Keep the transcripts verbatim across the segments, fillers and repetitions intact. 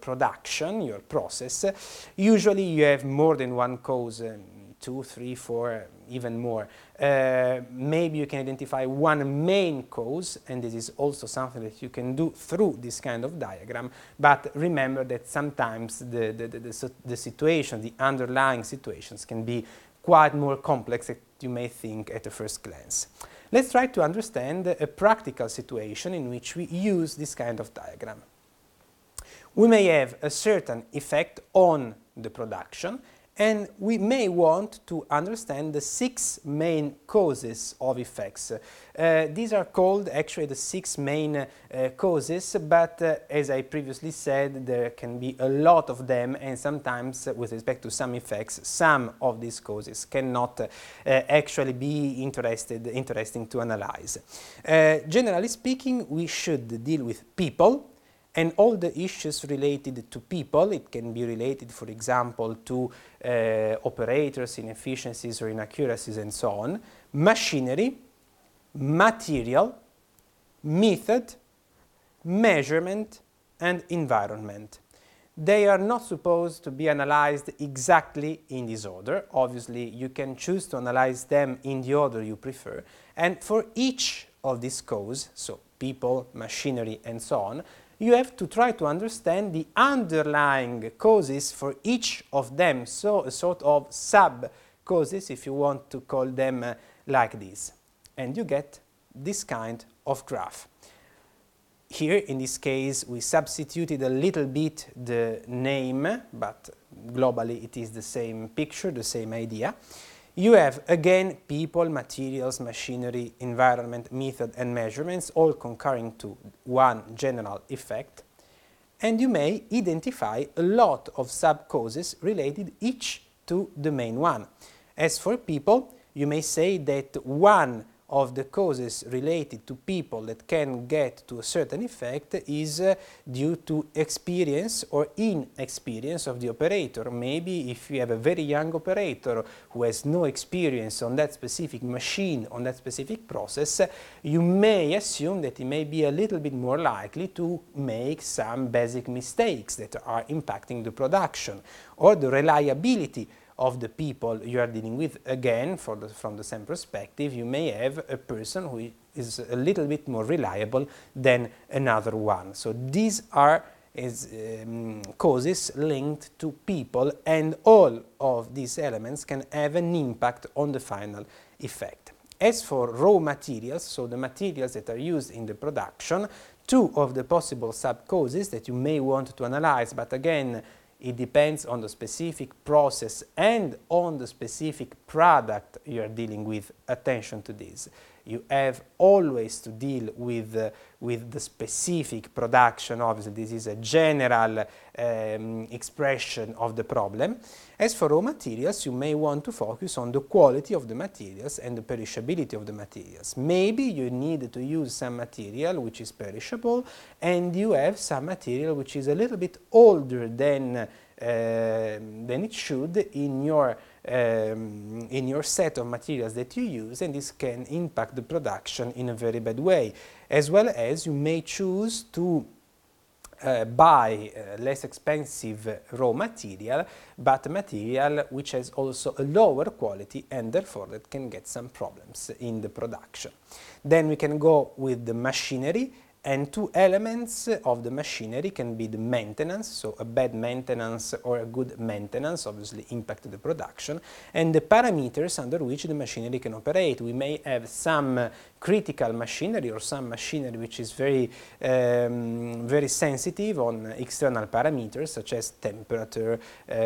production, your process, usually you have more than one cause, uh, two, three, four, even more. Uh, maybe you can identify one main cause, and this is also something that you can do through this kind of diagram, but remember that sometimes the, the, the, the, the situation, the underlying situations can be quite more complex than you may think at a first glance. Let's try to understand a practical situation in which we use this kind of diagram. We may have a certain effect on the production, and we may want to understand the six main causes of effects. Uh, these are called actually the six main uh, causes, but uh, as I previously said, there can be a lot of them, and sometimes uh, with respect to some effects, some of these causes cannot uh, actually be interested, interesting to analyze. Uh, generally speaking, we should deal with people, and all the issues related to people. It can be related, for example, to uh, operators, inefficiencies or inaccuracies and so on, machinery, material, method, measurement and environment. They are not supposed to be analyzed exactly in this order. Obviously, you can choose to analyze them in the order you prefer, and for each of these causes, so people, machinery and so on, you have to try to understand the underlying causes for each of them, so a sort of sub-causes, if you want to call them uh, like this. And you get this kind of graph. Here, in this case, we substituted a little bit the name, but globally it is the same picture, the same idea. You have, again, people, materials, machinery, environment, method and measurements, all concurring to one general effect. And you may identify a lot of sub-causes related each to the main one. As for people, you may say that one of the causes related to people that can get to a certain effect is uh, due to experience or inexperience of the operator. Maybe if you have a very young operator who has no experience on that specific machine, on that specific process, you may assume that he may be a little bit more likely to make some basic mistakes that are impacting the production, or the reliability of the people you are dealing with. Again, for the, from the same perspective, you may have a person who is a little bit more reliable than another one. So these are is, um, causes linked to people, and all of these elements can have an impact on the final effect. As for raw materials, so the materials that are used in the production, two of the possible sub-causes that you may want to analyze, but again, it depends on the specific process and on the specific product you are dealing with. Attention to this. You have always to deal with, uh, with the specific production. Obviously, this is a general um, expression of the problem. As for raw materials, you may want to focus on the quality of the materials and the perishability of the materials. Maybe you need to use some material which is perishable, and you have some material which is a little bit older than, uh, than it should in your Um, in your set of materials that you use, and this can impact the production in a very bad way. As well as you may choose to uh, buy uh, less expensive raw material, but material which has also a lower quality, and therefore that can get some problems in the production. Then we can go with the machinery, and two elements of the machinery can be the maintenance, so a bad maintenance or a good maintenance obviously impact the production, and the parameters under which the machinery can operate. We may have some uh, critical machinery or some machinery which is very, um, very sensitive on external parameters such as temperature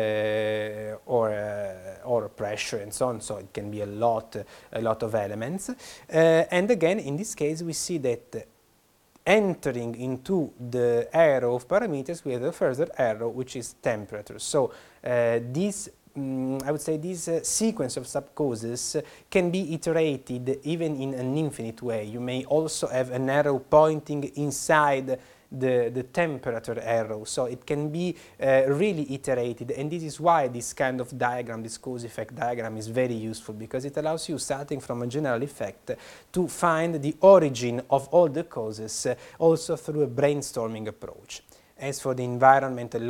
uh, or, uh, or pressure and so on, so it can be a lot, a lot of elements. Uh, and again, in this case, we see that uh, entering into the arrow of parameters, we have a further arrow which is temperature. So uh, this, um, I would say, this uh, sequence of sub-causes uh, can be iterated even in an infinite way. You may also have an arrow pointing inside the, the temperature arrow, so it can be uh, really iterated, and this is why this kind of diagram, this cause-effect diagram, is very useful, because it allows you, starting from a general effect, to find the origin of all the causes uh, also through a brainstorming approach. As for the environment